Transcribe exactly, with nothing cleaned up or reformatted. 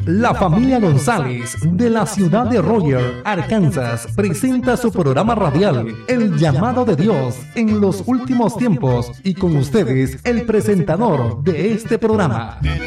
La familia González de la ciudad de Roger, Arkansas, presenta su programa radial, El Llamado de Dios en los Últimos Tiempos, y con ustedes, el presentador de este programa.